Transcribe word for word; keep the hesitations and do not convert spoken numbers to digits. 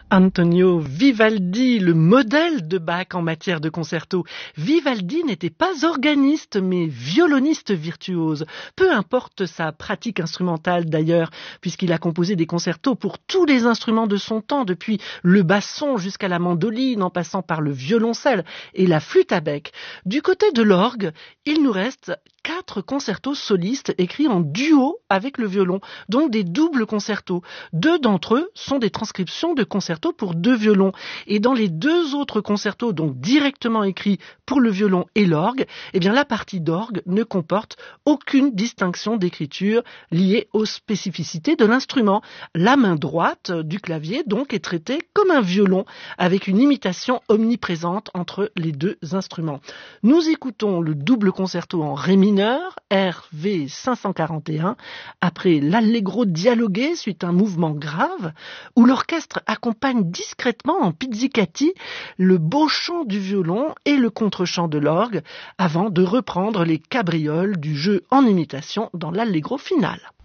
Antonio Vivaldi, le modèle de Bach en matière de concerto. Vivaldi n'était pas organiste, mais violoniste virtuose. Peu importe sa pratique instrumentale d'ailleurs, puisqu'il a composé des concertos pour tous les instruments de son temps, depuis le basson jusqu'à la mandoline, en passant par le violoncelle et la flûte à bec. Du côté de l'orgue, il nous reste quatre concertos solistes écrits en duo avec le violon, donc des doubles concertos. Deux d'entre eux sont des transcriptions de concertos pour deux violons. Et dans les deux autres concertos, donc directement écrits pour le violon et l'orgue, eh bien la partie d'orgue ne comporte aucune distinction d'écriture liée aux spécificités de l'instrument. La main droite du clavier, donc, est traitée comme un violon, avec une imitation omniprésente entre les deux instruments. Nous écoutons le double concerto en ré mineur, R V cinq cent quarante et un, après l'allegro dialogué suite à un mouvement grave, où l'orchestre accompagne discrètement en pizzicati le beau chant du violon et le contre-chant de l'orgue, avant de reprendre les cabrioles du jeu en imitation dans l'allegro final.